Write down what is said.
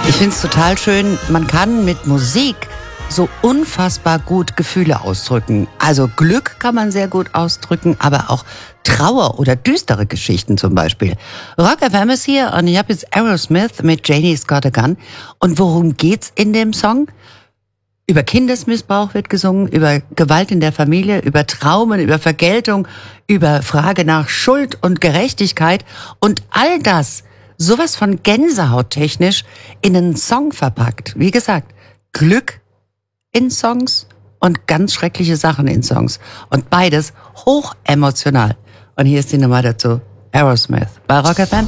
Ich finde es total schön, man kann mit Musik so unfassbar gut Gefühle ausdrücken. Also Glück kann man sehr gut ausdrücken, aber auch Trauer oder düstere Geschichten zum Beispiel. Rock FM ist hier und ich habe jetzt Aerosmith mit Janie's Got a Gun. Und worum geht's in dem Song? Über Kindesmissbrauch wird gesungen, über Gewalt in der Familie, über Traumen, über Vergeltung, über Frage nach Schuld und Gerechtigkeit und all das sowas von Gänsehauttechnisch in einen Song verpackt. Wie gesagt, Glück in Songs und ganz schreckliche Sachen in Songs. Und beides hoch emotional. Und hier ist die Nummer dazu. Aerosmith bei Rock FM.